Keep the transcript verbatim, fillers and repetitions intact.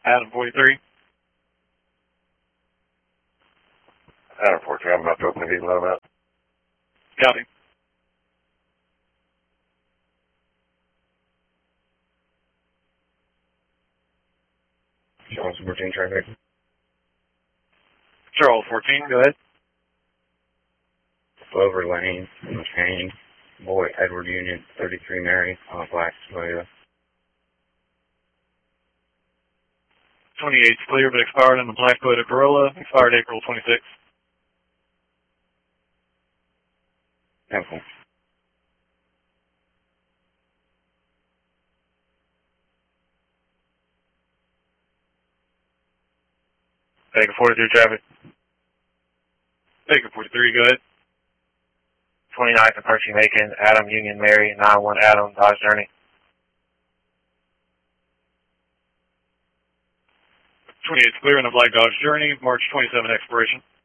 Adam forty-three. Adam forty-three, I'm about to open the gate and let him out. Copy. Charles fourteen traffic. Charles fourteen, go ahead. Clover Lane, McCain, Boy Edward Union, thirty-three Mary, on Black Toyota. twenty-eight's clear, but expired in the black Toyota Corolla, expired April twenty-sixth. Temple. Baker forty-three traffic. Baker forty-three, go ahead. twenty-ninth approaching Macon, Adam Union Mary, nine one Adam, Dodge Journey. twenty-eight's clear in the black Dodge Journey, March twenty-seventh expiration.